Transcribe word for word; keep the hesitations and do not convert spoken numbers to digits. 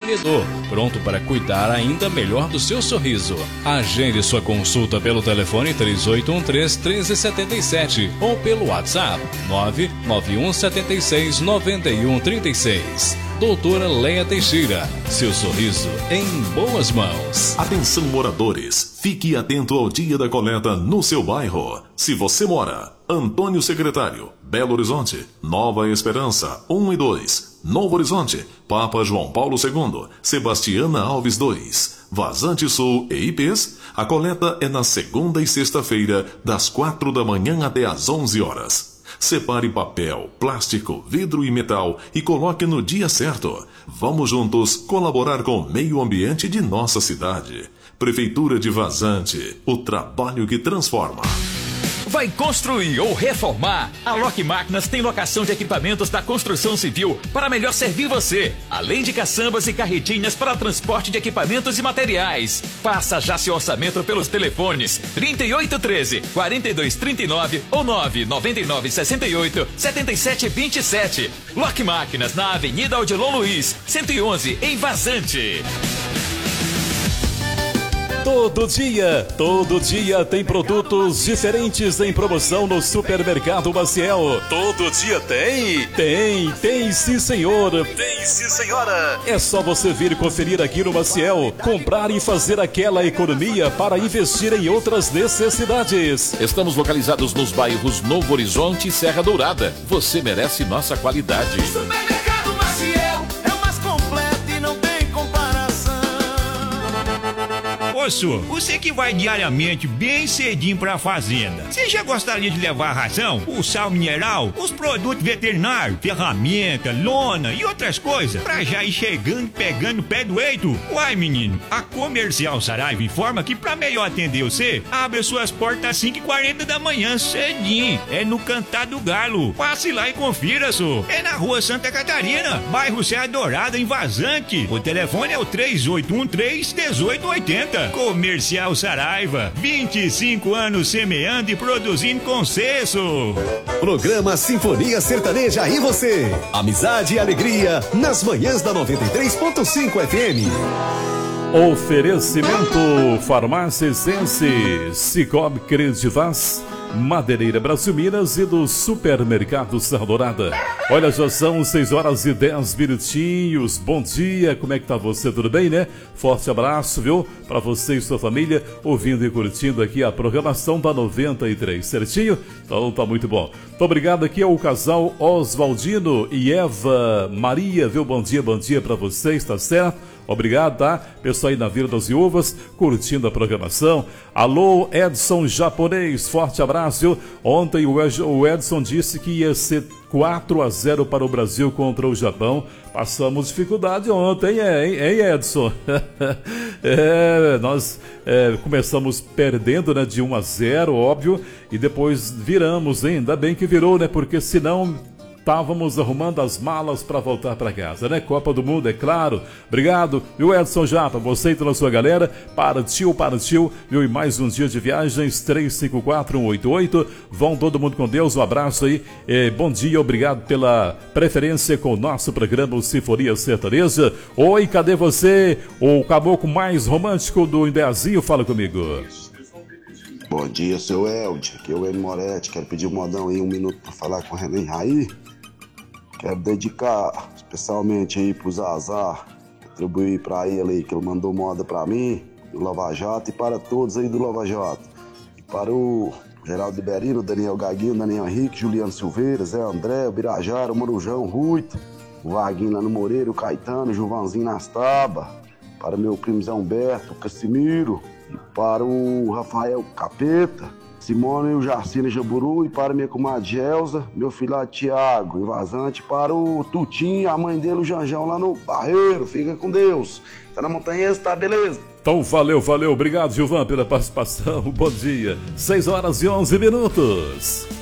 acolhedor, pronto para cuidar ainda melhor do seu sorriso. Agende sua consulta pelo telefone três oito um três, um três sete sete ou pelo WhatsApp nove nove um sete seis, nove um três seis. Doutora Leia Teixeira, seu sorriso em boas mãos. Atenção, moradores, fique atento ao dia da coleta no seu bairro. Se você mora Antônio Secretário, Belo Horizonte, Nova Esperança um e dois, Novo Horizonte, Papa João Paulo segundo, Sebastiana Alves dois, Vazante Sul e I Pês, a coleta é na segunda e sexta-feira, das quatro da manhã até às onze horas. Separe papel, plástico, vidro e metal e coloque no dia certo. Vamos juntos colaborar com o meio ambiente de nossa cidade. Prefeitura de Vazante, o trabalho que transforma. Vai construir ou reformar? A Lock Máquinas tem locação de equipamentos da construção civil para melhor servir você, além de caçambas e carretinhas para transporte de equipamentos e materiais. Faça já seu orçamento pelos telefones trinta e oito treze, quarenta e dois trinta e nove ou nove nove nove seis oito, sete sete dois sete. Lock Máquinas na Avenida Odilon Luiz, cento e onze, em Vazante. Todo dia, todo dia tem produtos diferentes em promoção no Supermercado Maciel. Todo dia tem? Tem, tem sim senhor. Tem sim senhora. É só você vir conferir aqui no Maciel, comprar e fazer aquela economia para investir em outras necessidades. Estamos localizados nos bairros Novo Horizonte e Serra Dourada. Você merece nossa qualidade. Supermercado Maciel é o mais completo e não tem comparação. Ô, senhor, você que vai diariamente bem cedinho pra fazenda, você já gostaria de levar a ração, o sal mineral, os produtos veterinários, ferramenta, lona e outras coisas, pra já ir chegando e pegando o pé do eito? Uai, menino, a Comercial Saraiva informa que pra melhor atender você, abre suas portas às cinco e quarenta da manhã, cedinho. É no Cantar do Galo. Passe lá e confira, senhor. É na Rua Santa Catarina, bairro Serra Dourada, em Vazante. O telefone é o três oito um três, um oito oito zero. Comercial Saraiva, vinte e cinco anos semeando e produzindo com sucesso. Programa Sinfonia Sertaneja e você. Amizade e alegria nas manhãs da noventa e três ponto cinco F M. Oferecimento Farmácia Essence, Cicobi Creditas, Madeireira Brasil Minas e do Supermercado Serra Dourada. Olha, já são seis horas e dez minutinhos. Bom dia, como é que tá você? Tudo bem, né? Forte abraço, viu? Para você e sua família, ouvindo e curtindo aqui a programação da noventa e três, certinho? Então tá muito bom. Muito obrigado aqui ao casal Oswaldino e Eva Maria, viu? Bom dia, bom dia para vocês, tá certo? Obrigado, tá? Pessoal aí na Vila das Viúvas, curtindo a programação. Alô, Edson Japonês, forte abraço, viu? Ontem o Edson disse que ia ser quatro a zero para o Brasil contra o Japão. Passamos dificuldade ontem, hein, hein Edson? é, nós é, começamos perdendo, né, de um a zero, óbvio, e depois viramos, hein? Ainda bem que virou, né? Porque senão estávamos arrumando as malas para voltar para casa, né? Copa do Mundo, é claro. Obrigado, viu, Edson Japa? Você e toda a sua galera. Partiu, partiu, viu? E mais um dia de viagens, três cinco quatro, um oito oito. Vão todo mundo com Deus, um abraço aí. É, bom dia, obrigado pela preferência com o nosso programa Sinfonia Sertaneja. Oi, cadê você? O caboclo mais romântico do Indaiazinho, fala comigo. Bom dia, seu Elde. Aqui é o Hélio Moretti. Quero pedir um modão aí, um minuto para falar com o Renan Raí. Quero dedicar especialmente aí pro Zazar, atribuir pra ele aí que ele mandou moda pra mim, do Lava Jato, e para todos aí do Lava Jato. E para o Geraldo Iberino, Daniel Gaguinho, Daniel Henrique, Juliano Silveira, Zé André, o Birajara, o Marujão, o Ruito, o Vaguinho lá no Moreira, o Caetano, o Gilvãozinho nas Tabas, para meu primo Zé Humberto, o Cassimiro, e para o Rafael Capeta, Simone e o Jarcina Jaburu, e para minha comadre Gelza, meu filho Tiago, em Vazante, para o Tutinho, a mãe dele, o Janjão, lá no Barreiro. Fica com Deus. Tá na montanha, tá beleza? Então valeu, valeu. Obrigado, Gilvan, pela participação. Bom dia. seis horas e onze minutos.